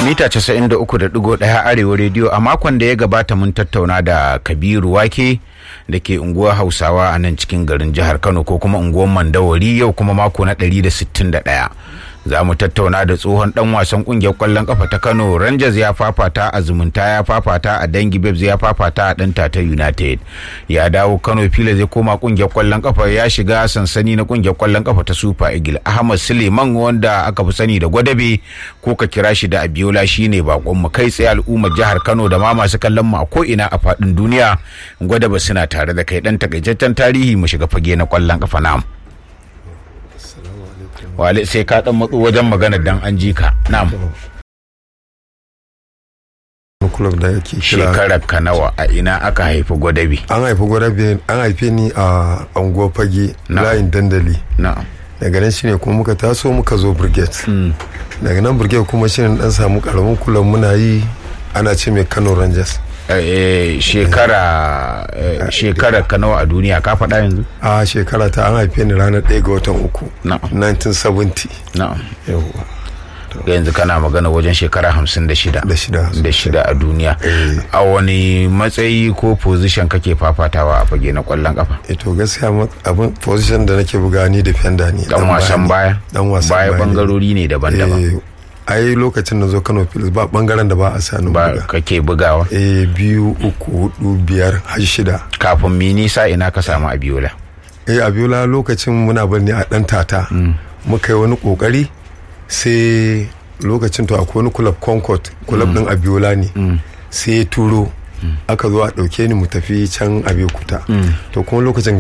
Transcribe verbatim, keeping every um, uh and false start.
mita casa'in da uku da ɗigo ɗaya Arewa rediyo. A makon da ya gabata mun tattauna da Kabiru Wake da ke unguwar Hausawa a nan cikin garin jihar Kano, ko kuma unguwar Mandawari. Yau kuma mako na ɗari da sittin da ɗaya za mu tattauna da tsohon dan wasan kungiyar kwallon kafa ta Kano Rangers. Ya fafata a Zumunta, ya fafata a Dangi Babes, ya fafata a Dantata United. Ya dawo Kano Fila, zai koma kungiyar kwallon kafa. Ya shiga sansani na kungiyar kwallon kafa ta Super Eagle. Ahmad Suleiman, wanda aka fi sani da Gwadabe ko ka kira shi da Abiola, shine bakon mu kai tsaye. Al'ummar jihar Kano da ma masu kallon mu a ko ina a fadin duniya, Gwadabe suna tare da kai. Dan takaitaccen tarihi mu shiga fage na kwallon kafa namu. Wale sai ka dan matso wajen magana dan an ji ka. Na'am. Club da yake shekarar ka nawa, a ina aka haifi Gwadabe? An haifi Gwadabe, an haife ni a Anguwa Fage, layin Dandali. Na'am. Daga nan shine kuma muka taso muka zo Brigade. Daga nan Brigade kuma shine dan samu karamin kulan muna yi, ana ce mai Kano Rangers. Eh, shekara shekara ka nawa a duniya ka faɗa yanzu? A shekara ta an haife ni ranar ɗaya ga watan uku nineteen seventy. Na'am. Yawwa. Yanzu kana magana wajen shekara hamsin da shida da shida da shida a duniya. A wani matsayi ko position kake fafatawa a fage na kwallon kafa? Eh to gaskiya abin position da nake buga ni defender ne. Dan wasan baya. Dan wasan baya bangarori ne daban-daban. ai lokacin na zo Kano Phillips ba bangaren da ba a sani ba kake bugawa. eh biyu uku hudu biyar har shida. Kafin mi nisa ina ka samu Abiola? eh Abiola lokacin muna bane a Dantata. Mm. muka yi wani kokari sai lokacin to akwai wani club Concord club din mm. Abiola ne. Mm. sai turo mm. aka zo a dauke ni mu tafi can Abeokuta. Mm. to kuma lokacin